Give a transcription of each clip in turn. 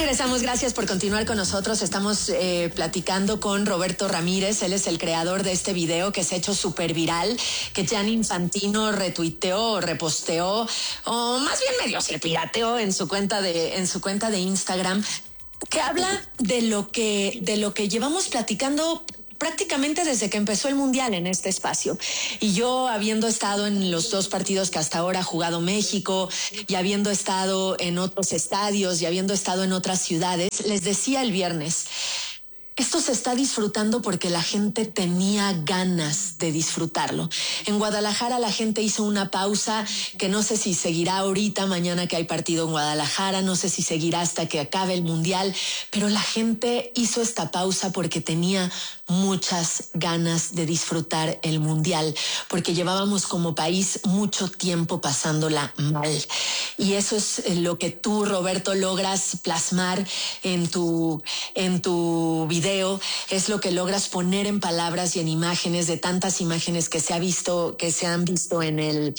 Regresamos, gracias por continuar con nosotros. Estamos platicando con Roberto Ramírez. Él es el creador de este video que se ha hecho súper viral, que Gianni Infantino retuiteó, reposteó, o más bien medio se pirateó en su cuenta de Instagram, que habla de lo que llevamos platicando prácticamente desde que empezó el Mundial en este espacio. Y yo, habiendo estado en los 2 partidos que hasta ahora ha jugado México, y habiendo estado en otros estadios, y habiendo estado en otras ciudades, les decía el viernes, esto se está disfrutando porque la gente tenía ganas de disfrutarlo. En Guadalajara la gente hizo una pausa que no sé si seguirá ahorita, mañana que hay partido en Guadalajara, no sé si seguirá hasta que acabe el Mundial, pero la gente hizo esta pausa porque tenía muchas ganas de disfrutar el Mundial, porque llevábamos como país mucho tiempo pasándola mal. Y eso es lo que tú, Roberto, logras plasmar en tu video, es lo que logras poner en palabras y en imágenes, de tantas imágenes que se han visto en el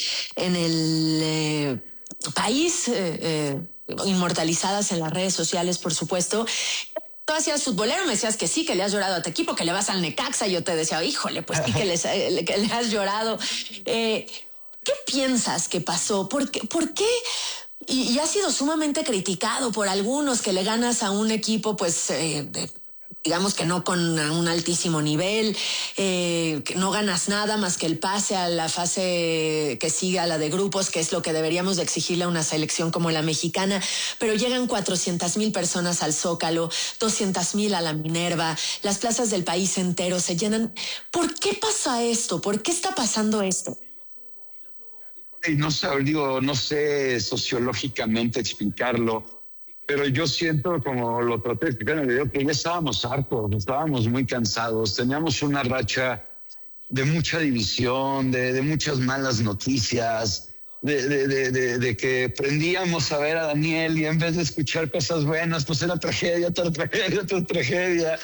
país, inmortalizadas en las redes sociales, por supuesto. Tú hacías futbolero, me decías que sí, que le has llorado a tu equipo, que le vas al Necaxa, y yo te decía, híjole, pues sí que le has llorado. ¿Qué piensas que pasó? ¿Por qué? Y ha sido sumamente criticado por algunos, que le ganas a un equipo, pues, digamos que no con un altísimo nivel, que no ganas nada más que el pase a la fase que sigue, a la de grupos, que es lo que deberíamos de exigirle a una selección como la mexicana, pero llegan 400,000 personas al Zócalo, 200,000 a la Minerva, las plazas del país entero se llenan. ¿Por qué pasa esto? ¿Por qué está pasando esto? No sé sociológicamente explicarlo, pero yo siento, como lo traté de explicar en el video, que ya estábamos hartos, estábamos muy cansados, teníamos una racha de mucha división, de muchas malas noticias, de que prendíamos a ver a Daniel y en vez de escuchar cosas buenas, pues era tragedia, otra tragedia, otra tragedia.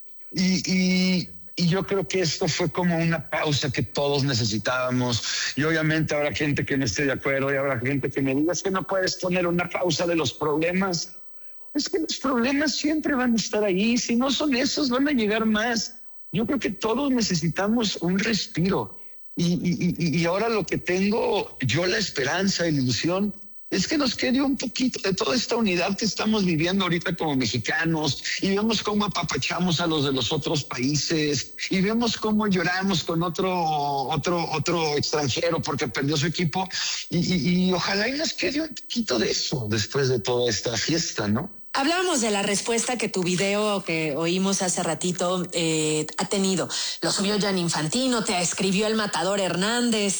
Y yo creo que esto fue como una pausa que todos necesitábamos. Y obviamente habrá gente que no esté de acuerdo y habrá gente que me diga, es que no puedes poner una pausa de los problemas. Es que los problemas siempre van a estar ahí. Si no son esos, van a llegar más. Yo creo que todos necesitamos un respiro. Y ahora lo que tengo, yo la esperanza y la ilusión, es que nos quede un poquito de toda esta unidad que estamos viviendo ahorita como mexicanos, y vemos cómo apapachamos a los de los otros países, y vemos cómo lloramos con otro extranjero porque perdió su equipo, y ojalá y nos quede un poquito de eso después de toda esta fiesta, ¿no? Hablábamos de la respuesta que tu video, que oímos hace ratito, ha tenido. Lo subió Gianni Infantino, te escribió el Matador Hernández,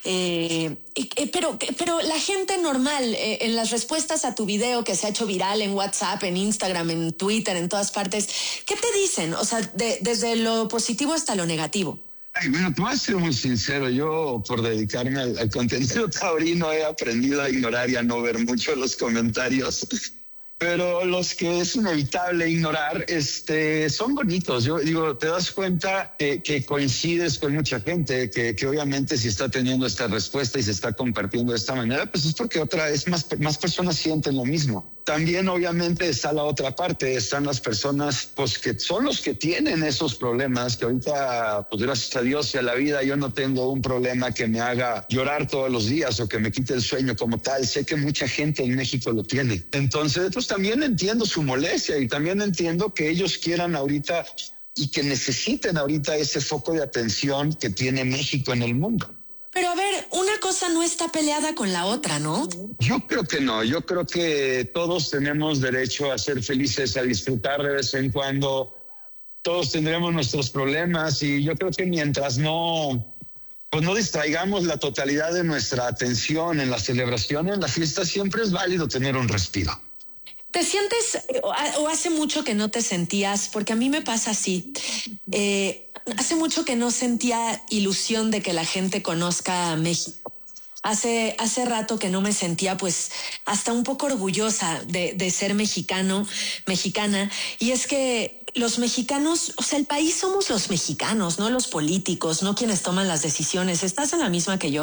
pero la gente normal, en las respuestas a tu video que se ha hecho viral en WhatsApp, en Instagram, en Twitter, en todas partes, ¿qué te dicen? O sea, desde lo positivo hasta lo negativo. Ay, bueno, te voy a ser muy sincero, yo por dedicarme al contenido taurino he aprendido a ignorar y a no ver mucho los comentarios. Pero los que es inevitable ignorar, son bonitos. Yo digo, te das cuenta que coincides con mucha gente, que obviamente si está teniendo esta respuesta y se está compartiendo de esta manera, pues es porque más personas sienten lo mismo. También obviamente está la otra parte, están las personas pues que son los que tienen esos problemas, que ahorita pues gracias a Dios y a la vida yo no tengo un problema que me haga llorar todos los días o que me quite el sueño como tal. Sé que mucha gente en México lo tiene. Entonces pues también entiendo su molestia y también entiendo que ellos quieran ahorita y que necesiten ahorita ese foco de atención que tiene México en el mundo. Pero a ver, una cosa no está peleada con la otra, ¿no? Yo creo que no. Yo creo que todos tenemos derecho a ser felices, a disfrutar de vez en cuando. Todos tendremos nuestros problemas y yo creo que mientras no distraigamos la totalidad de nuestra atención en la celebración, en la fiesta, siempre es válido tener un respiro. ¿Te sientes, o hace mucho que no te sentías, porque a mí me pasa así, hace mucho que no sentía ilusión de que la gente conozca a México? Hace rato que no me sentía pues hasta un poco orgullosa de ser mexicana, y es que los mexicanos, o sea, el país somos los mexicanos, no los políticos, no quienes toman las decisiones. ¿Estás en la misma que yo?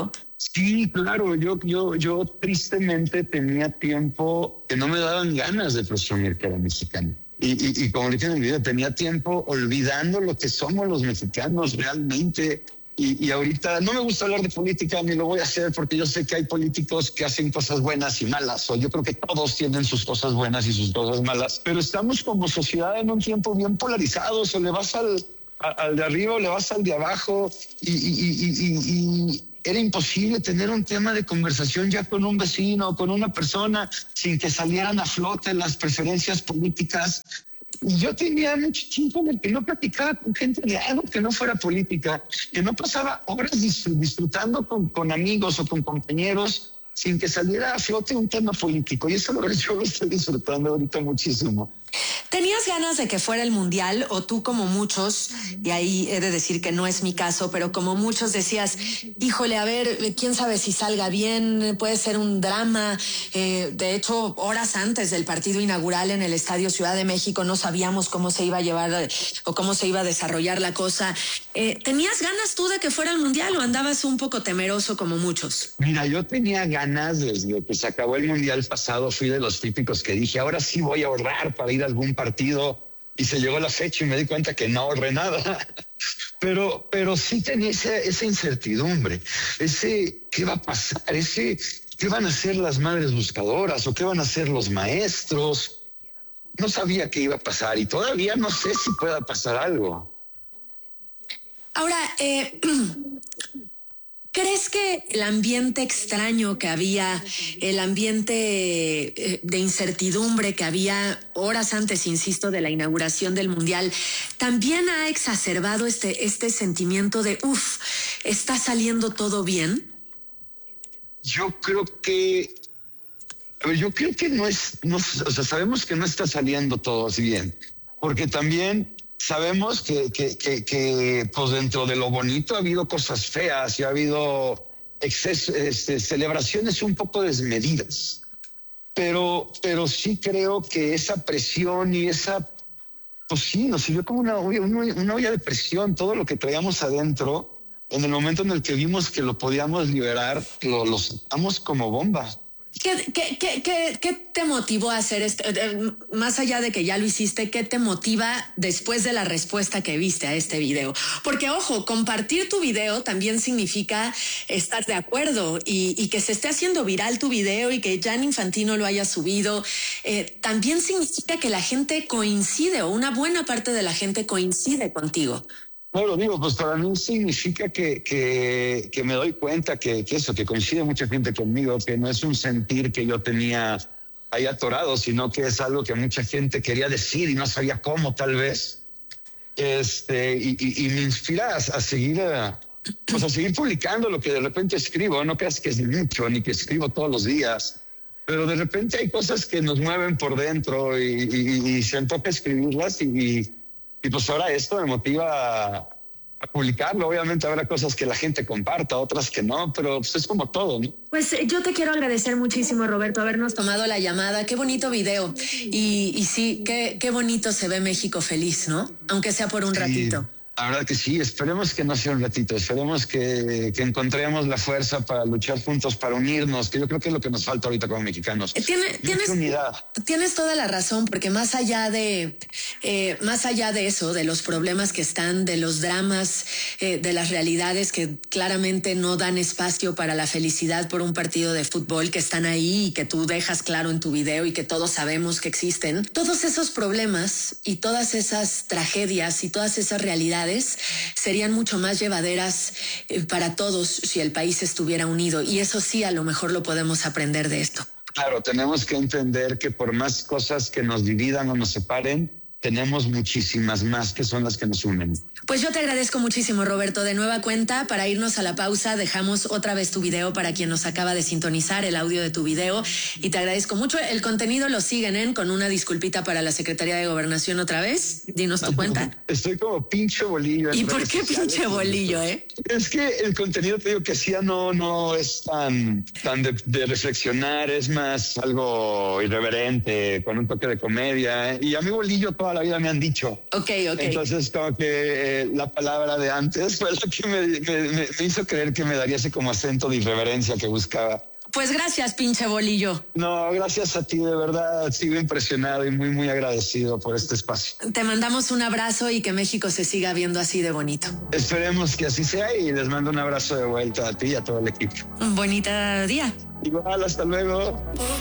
Sí, claro, yo tristemente tenía tiempo que no me daban ganas de presumir que era mexicano. Y como dije en el video, tenía tiempo olvidando lo que somos los mexicanos realmente. Y ahorita no me gusta hablar de política ni lo voy a hacer porque yo sé que hay políticos que hacen cosas buenas y malas. O yo creo que todos tienen sus cosas buenas y sus cosas malas. Pero estamos como sociedad en un tiempo bien polarizados. O le vas al de arriba o le vas al de abajo. Y era imposible tener un tema de conversación ya con un vecino o con una persona sin que salieran a flote las preferencias políticas. Y yo tenía mucho tiempo en el que no platicaba con gente de algo que no fuera política, que no pasaba horas disfrutando con amigos o con compañeros sin que saliera a flote un tema político. Y eso yo lo estoy disfrutando ahorita muchísimo. ¿Tenías ganas de que fuera el Mundial o tú como muchos, y ahí he de decir que no es mi caso, pero como muchos decías, híjole, a ver, quién sabe si salga bien, puede ser un drama? De hecho, horas antes del partido inaugural en el Estadio Ciudad de México no sabíamos cómo se iba a llevar o cómo se iba a desarrollar la cosa. ¿Tenías ganas tú de que fuera el Mundial o andabas un poco temeroso como muchos? Mira, yo tenía ganas desde que se acabó el Mundial pasado, fui de los típicos que dije, ahora sí voy a ahorrar para ir a algún partido, y se llegó la fecha y me di cuenta que no ahorré nada. Pero sí tenía esa incertidumbre, qué va a pasar, qué van a hacer las madres buscadoras o qué van a hacer los maestros. No sabía qué iba a pasar y todavía no sé si pueda pasar algo. Ahora, ¿crees que el ambiente extraño que había, el ambiente de incertidumbre que había horas antes, insisto, de la inauguración del Mundial, también ha exacerbado este sentimiento de, ¿está saliendo todo bien? Yo creo que o sea, sabemos que no está saliendo todo así bien, porque también sabemos que pues dentro de lo bonito ha habido cosas feas y ha habido celebraciones un poco desmedidas. Pero sí creo que esa presión y pues sí, nos sirvió como una olla de presión, todo lo que traíamos adentro. En el momento en el que vimos que lo podíamos liberar, lo sacamos como bomba. ¿Qué te motivó a hacer esto? Más allá de que ya lo hiciste, ¿qué te motiva después de la respuesta que viste a este video? Porque, ojo, compartir tu video también significa estar de acuerdo y que se esté haciendo viral tu video y que Gianni Infantino lo haya subido, también significa que la gente coincide o una buena parte de la gente coincide contigo. No, lo digo, pues para mí significa que me doy cuenta que coincide mucha gente conmigo, que no es un sentir que yo tenía ahí atorado, sino que es algo que mucha gente quería decir y no sabía cómo, tal vez. Y me inspira a seguir, a seguir publicando lo que de repente escribo. No creas que es mucho, ni que escribo todos los días, pero de repente hay cosas que nos mueven por dentro y se antoja escribirlas y pues ahora esto me motiva a publicarlo. Obviamente habrá cosas que la gente comparta, otras que no, pero pues es como todo, ¿no? Pues yo te quiero agradecer muchísimo, Roberto, habernos tomado la llamada. Qué bonito video. Y sí, qué bonito se ve México feliz, ¿no? Aunque sea por un ratito. La verdad que sí, esperemos que no sea un ratito, esperemos que encontremos la fuerza para luchar juntos, para unirnos, que yo creo que es lo que nos falta ahorita como mexicanos. Tienes toda la razón, porque más allá de eso, de los problemas que están, de los dramas, de las realidades que claramente no dan espacio para la felicidad por un partido de fútbol, que están ahí y que tú dejas claro en tu video y que todos sabemos que existen, todos esos problemas y todas esas tragedias y todas esas realidades serían mucho más llevaderas para todos si el país estuviera unido, y eso sí, a lo mejor lo podemos aprender de esto. Claro, tenemos que entender que por más cosas que nos dividan o nos separen, tenemos muchísimas más que son las que nos unen. Pues yo te agradezco muchísimo, Roberto. De nueva cuenta, para irnos a la pausa, dejamos otra vez tu video para quien nos acaba de sintonizar, el audio de tu video, y te agradezco mucho. El contenido lo siguen con una disculpita para la Secretaría de Gobernación otra vez. Dinos tu cuenta. Estoy como pinche bolillo. ¿Y por qué pinche bolillo, Es que el contenido, te digo, que hacía no es tan de reflexionar, es más algo irreverente, con un toque de comedia, y a mí bolillo toda toda la vida me han dicho. Ok. Entonces, como que la palabra de antes fue la que me hizo creer que me daría ese como acento de irreverencia que buscaba. Pues gracias, pinche bolillo. No, gracias a ti, de verdad. Sigo impresionado y muy, muy agradecido por este espacio. Te mandamos un abrazo y que México se siga viendo así de bonito. Esperemos que así sea y les mando un abrazo de vuelta a ti y a todo el equipo. Un bonito día. Igual, hasta luego.